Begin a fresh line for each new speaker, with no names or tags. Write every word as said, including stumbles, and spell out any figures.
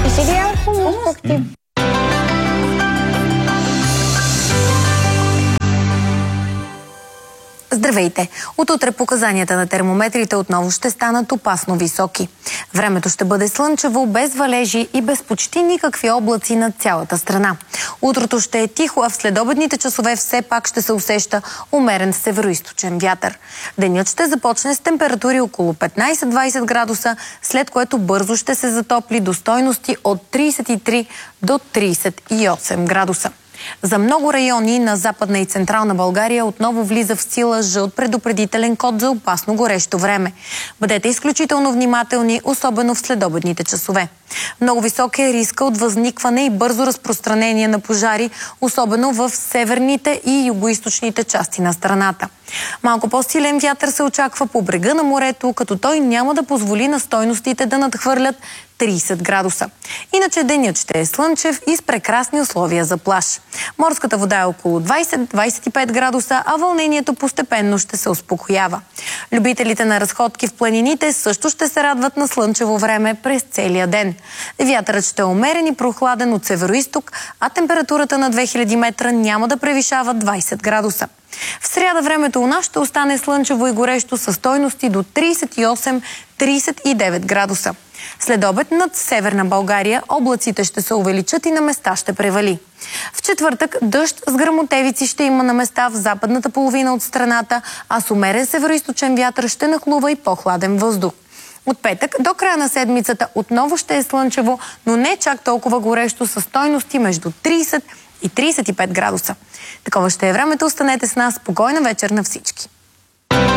И сега помощ.
Здравейте! От утре показанията на термометрите отново ще станат опасно високи. Времето ще бъде слънчево, без валежи и без почти никакви облаци над цялата страна. Утрото ще е тихо, а в следобедните часове все пак ще се усеща умерен североизточен вятър. Денят ще започне с температури около петнайсет-двайсет градуса, след което бързо ще се затопли до стойности от трийсет и три до трийсет и осем градуса. За много райони на Западна и Централна България отново влиза в сила жълт предупредителен код за опасно горещо време. Бъдете изключително внимателни, особено в следобедните часове. Много висок е риска от възникване и бързо разпространение на пожари, особено в северните и югоизточните части на страната. Малко по-силен вятър се очаква по брега на морето, като той няма да позволи на стойностите да надхвърлят трийсет градуса. Иначе денят ще е слънчев и с прекрасни условия за плаж. Морската вода е около двайсет-двайсет и пет градуса, а вълнението постепенно ще се успокоява. Любителите на разходки в планините също ще се радват на слънчево време през целия ден. Вятърът ще е умерен и прохладен от североизток, а температурата на две хиляди метра няма да превишава двайсет градуса. В сряда времето у нас ще остане слънчево и горещо със стойности до трийсет и осем - трийсет и девет градуса. След обед над Северна България облаците ще се увеличат и на места ще превали. В четвъртък дъжд с гръмотевици ще има на места в западната половина от страната, а с умерен североизточен вятър ще нахлува и по-хладен въздух. От петък до края на седмицата отново ще е слънчево, но не чак толкова горещо със стойности между трийсет и трийсет и пет градуса. Такова ще е времето. Останете с нас. Спокойна вечер на всички!